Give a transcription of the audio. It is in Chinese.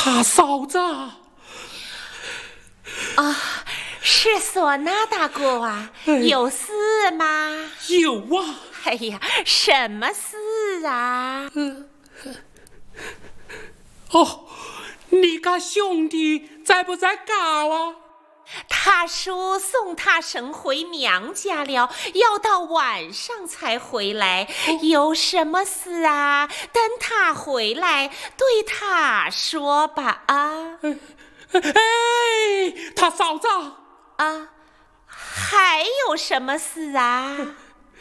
他嫂子是唢呐大哥啊，有事吗？ 有啊。 哎呀，什么事啊？ 你家兄弟在不在家啊？ 他说送他婶回娘家了，要到晚上才回来。有什么事啊？等他回来对他说吧啊。 他嫂子还有什么事啊？